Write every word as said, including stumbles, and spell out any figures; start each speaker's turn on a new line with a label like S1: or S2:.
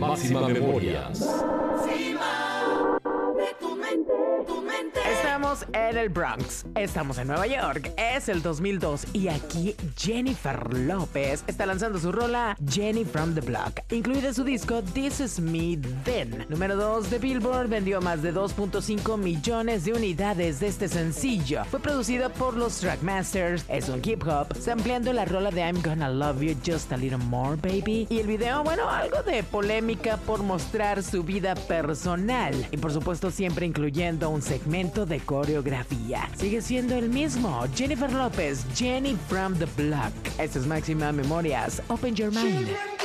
S1: Máxima Memorias.
S2: Estamos en el Bronx, estamos en Nueva York, es el dos mil dos y aquí Jennifer López está lanzando su rola Jenny from the Block, incluida en su disco This Is Me Then. Número dos de Billboard, vendió más de dos punto cinco millones de unidades de este sencillo. Fue producido por los Trackmasters, es un hip hop, sampleando la rola de I'm Gonna Love You Just a Little More Baby. Y el video, bueno, algo de polémica por mostrar su vida personal y por supuesto siempre incluyendo un segmento de coreografía. Sigue siendo el mismo, Jennifer López, Jenny from the Block. Esto es Máxima Memorias, Open Your Mind.